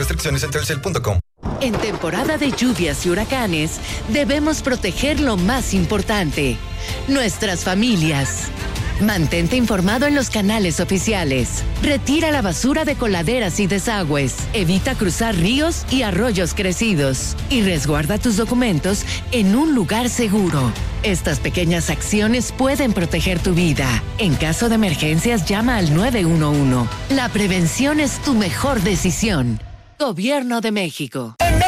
restricciones en Telcel.com. En temporada de lluvias y huracanes, debemos proteger lo más importante, nuestras familias. Mantente informado en los canales oficiales. Retira la basura de coladeras y desagües. Evita cruzar ríos y arroyos crecidos. Y resguarda tus documentos en un lugar seguro. Estas pequeñas acciones pueden proteger tu vida. En caso de emergencias, llama al 911. La prevención es tu mejor decisión. Gobierno de México.